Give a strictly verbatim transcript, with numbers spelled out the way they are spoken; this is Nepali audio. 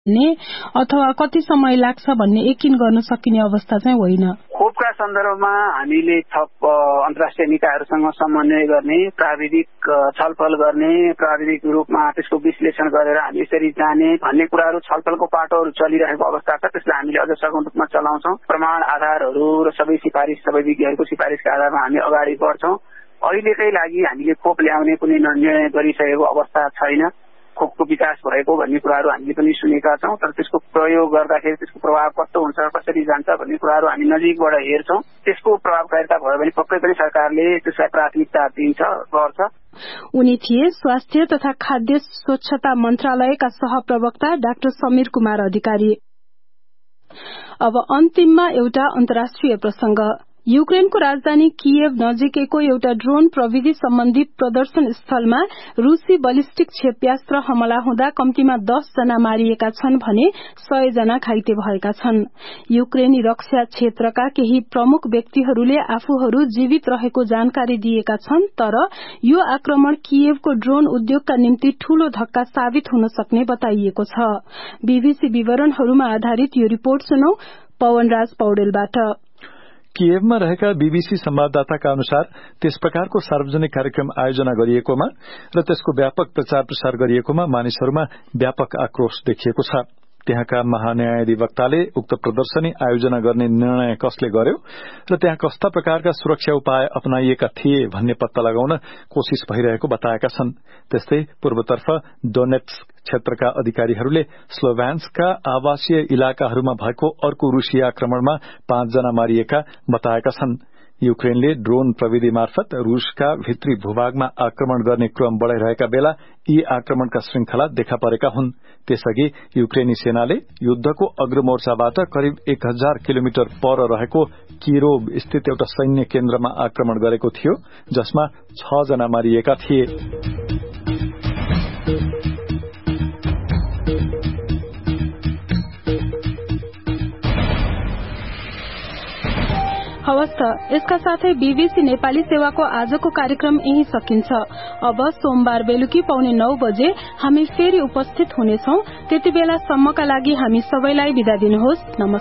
ने अथवा कति समय लाग्छ भन्ने यकिन गर्न सकिने अवस्था चाहिँ होइन। खोपका सन्दर्भमा हामीले थप अन्तर्राष्ट्रिय निकायहरूसँग समन्वय गर्ने, प्राविधिक छलफल गर्ने, प्राविधिक रूपमा त्यसको विश्लेषण गरेर हामी यसरी जाने भन्ने कुराहरू छलफलको पाटोहरू चलिरहेको अवस्था छ। त्यसलाई हामीले अझ सघन रूपमा चलाउँछौँ। प्रमाण आधारहरू र सबै सिफारिस सबै विज्ञहरूको सिफारिसका आधारमा हामी अगाडि बढ्छौँ। अहिलेकै लागि हामीले खोप ल्याउने कुनै निर्णय गरिसकेको अवस्था छैन। खोपको विकास भएको भन्ने कुराहरू हामीले पनि सुनेका छौँ, तर त्यसको प्रयोग गर्दाखेरि त्यसको प्रभाव कस्तो हुन्छ, कसरी जान्छ भन्ने कुराहरू हामी नजिकबाट हेर्छौँ। त्यसको प्रभावकारिता भयो भने पक्कै पनि सरकारले त्यसलाई प्राथमिकता दिन्छ, गर्छ। उनी थिए स्वास्थ्य तथा खाद्य स्वच्छता मन्त्रालयका सहप्रवक्ता डाक्टर समीर कुमार अधिकारी। अब अन्तिममा एउटा अन्तर्राष्ट्रिय प्रसंग। युक्रेनको राजधानी कियेभ नजिकैको एउटा ड्रोन प्रविधि सम्बन्धी प्रदर्शन स्थलमा रूसी बलिस्टिक क्षेप्यास्त्र हमला हुँदा कम्तीमा दस जना मारिएका छन् भने सय जना घाइते भएका छन्। युक्रेनी रक्षा क्षेत्रका केही प्रमुख व्यक्तिहरूले आफूहरू जीवित रहेको जानकारी दिएका छन्, तर यो आक्रमण कियेभको ड्रोन उद्योगका निम्ति ठूलो धक्का साबित हुन सक्ने बताइएको छ। बीबीसी विवरणहरूमा आधारित यो रिपोर्ट सुनौ पवनराज पौडेलबाट। कियेभमा रहेका बीबीसी संवाददाताका अनुसार त्यस प्रकारको सार्वजनिक कार्यक्रम आयोजना गरिएकोमा र त्यसको व्यापक प्रचार प्रसार गरिएकोमा मानिसहरूमा व्यापक आक्रोश देखिएको छ। त्यहाँका महान्यायाधिवक्ताले उक्त प्रदर्शनी आयोजना गर्ने निर्णय कसले गर्यो र त्यहाँ कस्ता प्रकारका सुरक्षा उपाय अपनाइएका थिए भन्ने पत्ता लगाउन कोशिश भइरहेको बताएका छन्। त्यस्तै पूर्वतर्फ डोनेट्स्क क्षेत्रका अधिकारीहरूले स्लोभ्यान्स्कका आवासीय इलाकाहरूमा भएको अर्को रूसी आक्रमणमा पाँचजना मारिएका बताएका छन्। युक्रेनले ड्रोन प्रविधि मार्फत रूसका भित्री भूभागमा आक्रमण गर्ने क्रम बढ़ाइरहेका बेला यी आक्रमणका श्रृंखला देखा परेका हुन्। त्यसअघि युक्रेनी सेनाले युद्धको अग्रमोर्चाबाट करिब एक हजार किलोमिटर पर रहेको किरोभ स्थित एउटा सैन्य केन्द्रमा आक्रमण गरेको थियो, जसमा छ जना मारिएका थिए। हवस् त, यसका साथै बीबीसी नेपाली सेवाको आजको कार्यक्रम यही सकिन्छ। अब सोमबार बेलुकी पौने नौ बजे हामी फेरि उपस्थित हुनेछौं। त्यति बेलासम्मका लागि हामी सबैलाई बिदा दिनुहोस्। नमस्कार।